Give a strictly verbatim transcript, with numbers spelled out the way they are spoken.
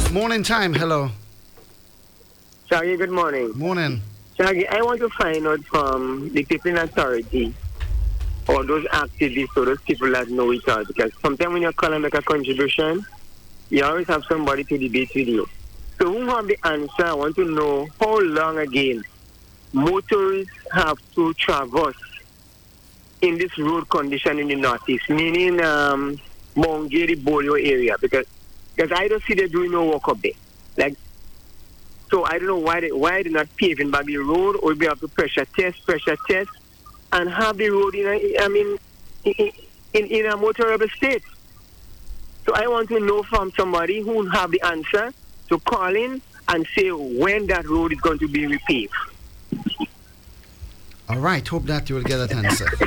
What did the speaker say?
Morning time, hello. Shaggy, good morning. Morning. Shaggy, I want to find out from the people in authority or those activists or those people that know each other. Because sometimes when you call and make a contribution, you always have somebody to debate with you. So who have the answer? I want to know how long again motorists have to traverse in this road condition in the northeast, meaning um, Mount Gary, Bolio area, because because I don't see they doing no work up there. Like, so I don't know why they why they not paving back the road, or we have to pressure test, pressure test, and have the road in a, I mean in, in, in a motorable state. So I want to know from somebody who will have the answer to call in and say when that road is going to be repaved. All right, hope that you will get that answer.